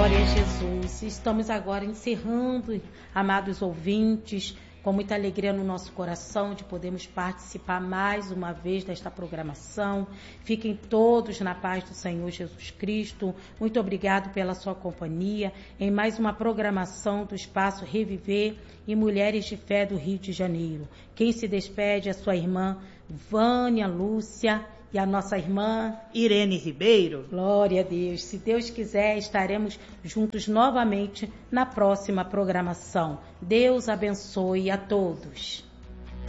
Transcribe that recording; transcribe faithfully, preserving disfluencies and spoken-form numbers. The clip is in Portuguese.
Glória a Jesus. Estamos agora encerrando, amados ouvintes, com muita alegria no nosso coração de podermos participar mais uma vez desta programação. Fiquem todos na paz do Senhor Jesus Cristo. Muito obrigado pela sua companhia em mais uma programação do Espaço Reviver e Mulheres de Fé do Rio de Janeiro. Quem se despede é a sua irmã Vânia Lúcia e a nossa irmã Irene Ribeiro. Glória a Deus. Se Deus quiser, estaremos juntos novamente na próxima programação. Deus abençoe a todos.